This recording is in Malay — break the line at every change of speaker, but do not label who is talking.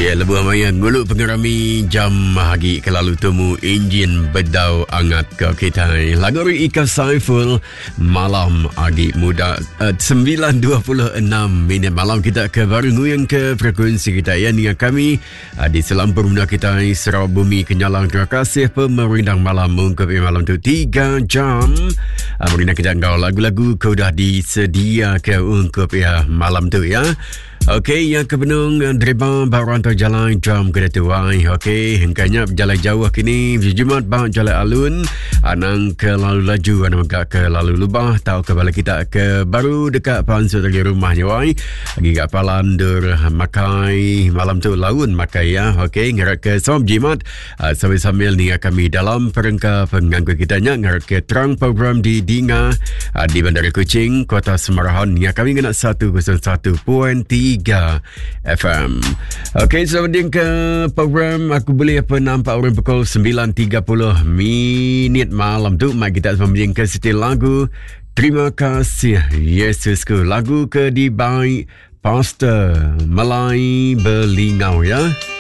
Ya, lebuh maya nguluk pengerami jam hagi kelalu temu enjin bedau angat ke kita. Lagu Ika Saiful malam agi muda 9.26 minit malam kita ke baru nguyang ke frekuensi kita ya dengan kami di selampur benda kita Sarawak Bumi Kenyalang. Terima kasih pemerintah malam mengungkap malam tu 3 jam. Merindang kita engkau lagu-lagu kau dah disedia ke ungkap ya malam tu ya. Okey, yang ke Benung Dreba Barantau Jalan jam ke Tuai. Okey, hengkanya jalan jauh kini Jumat bang jalan alun anang ke lalu laju anang agak ke lalu lubah tahu ke bala kita ke baru dekat pansut lagi rumahnya wai lagi kat palandur makai malam tu laun makai ya. Okey, ngarak ke som jimat sambil-sambil ni kami dalam perengka pengangkut kitanya ngarak ke terang program di Dinga di Bandar Kuching Kota Semarahan ni kami nak 101.3 FM. Okey, selamat ke program Aku Boleh Apa nampak orang pukul 9.30 minit malam tu. Mari kita sambung ke setel lagu Terima Kasih Yesusku. Lagu ke di by Pastor Melai Belingau ya.